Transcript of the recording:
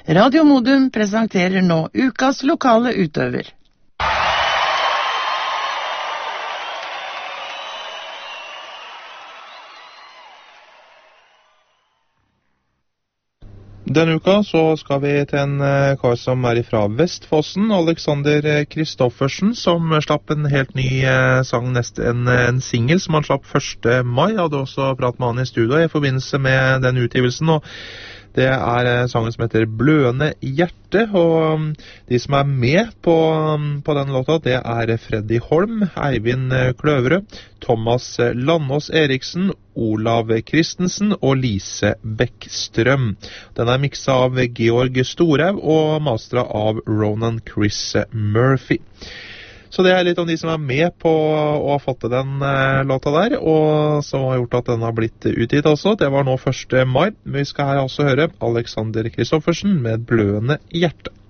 Radio Modum presenterer nå ukas lokale utøver. Denne uka så skal vi til en kar som ifra Vestfossen, Alexander Kristoffersen, som slapp en helt ny sang, en single som han slapp 1. mai. Jeg hadde også pratet med han i studio i forbindelse med den utgivelsen, og det sangen som heter Bløende hjerte, og de som med på den låta, det Freddy Holm, Eivind Kløverød, Thomas Landås Eriksen, Olav Kristensen og Lise Beckstrøm. Den mikset av Georg Storhaug og masteret av Ronan Chris Murphy. Så det litt om de som med på å ha fått den låta der, og som har gjort at den har blitt utgitt også. Det var nå 1. mai. Vi skal her også høre Alexander Kristoffersen med Bløende hjerte.